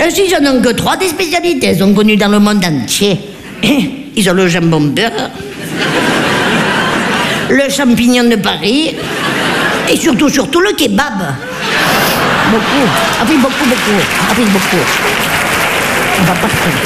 S'ils en ont que 3 des spécialités, elles sont connues dans le monde entier. Ils ont le jambon beurre, le champignon de Paris, et surtout le kebab. Beaucoup. Ah oui, beaucoup. Ah oui, beaucoup. On va pas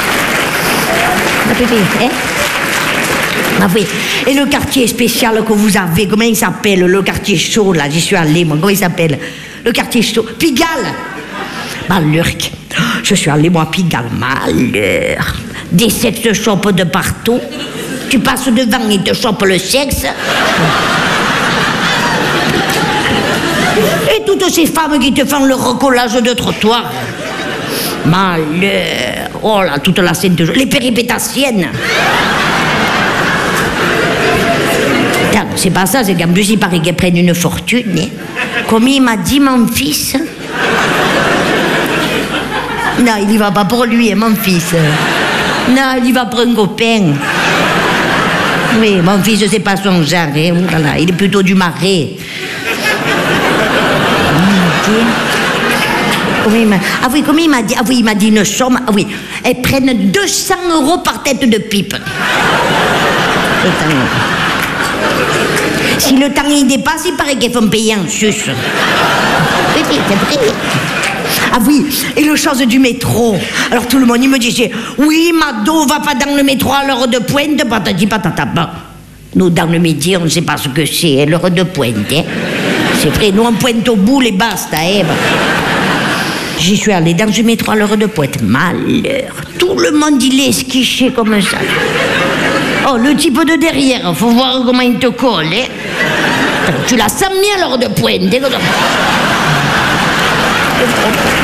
hein? Ah oui. Et le quartier spécial que vous avez, comment il s'appelle? Le quartier chaud, là, j'y suis allée, moi. Comment il s'appelle? Le quartier chaud. Pigalle. Malheur. Je suis allée, moi, à Pigalle. Malheur. Des sexes chopent de partout. Tu passes devant, ils te chopent le sexe. Et toutes ces femmes qui te font le recollage de trottoir. Malheur. Oh là, toute la scène de... Les péripétassiennes. C'est pas ça, c'est qu'en plus il paraît qu'elles prennent une fortune. Hein. Comme il m'a dit mon fils. Non, il y va pas pour lui, hein, mon fils. Non, il y va pour un copain. Oui, mon fils, c'est pas son genre. Hein. Oulala, il est plutôt du Marais. Ah oui, comme il m'a dit, ah oui, il m'a dit une somme. Ah oui, elles prennent 200 € par tête de pipe. Si le temps y dépasse, il paraît qu'elles font payer en sus. Oui, c'est vrai. Ah oui, et le chose du métro. Alors tout le monde, il me disait, oui, Mado, va pas dans le métro à l'heure de pointe, patati patata. Bon, nous, dans le midi, on ne sait pas ce que c'est, l'heure de pointe. Hein. C'est vrai, nous, on pointe au bout, les basta. Hein. J'y suis allée dans le métro à l'heure de pointe. Malheur. Tout le monde, il est esquiché comme ça. Oh, le type de derrière, faut voir comment il te colle. Hein. Tu la sens bien à l'heure de pointe. Hein.